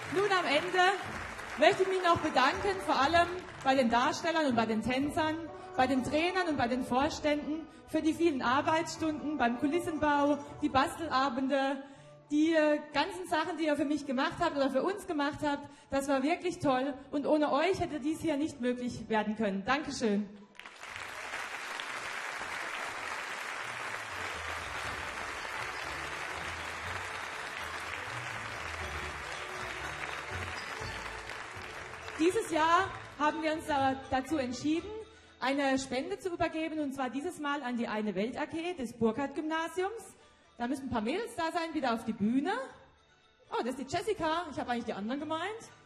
Nun am Ende möchte ich mich noch bedanken, vor allem bei den Darstellern und bei den Tänzern, bei den Trainern und bei den Vorständen für die vielen Arbeitsstunden beim Kulissenbau, die Bastelabende, die ganzen Sachen, die ihr für mich gemacht habt oder für uns gemacht habt. Das war wirklich toll und ohne euch hätte dies hier nicht möglich werden können. Dankeschön. Dieses Jahr haben wir uns dazu entschieden, eine Spende zu übergeben, und zwar dieses Mal an die Eine Welt AG des Burkhardt-Gymnasiums. Da müssen ein paar Mädels da sein, wieder auf die Bühne. Oh, das ist die Jessica. Ich habe eigentlich die anderen gemeint.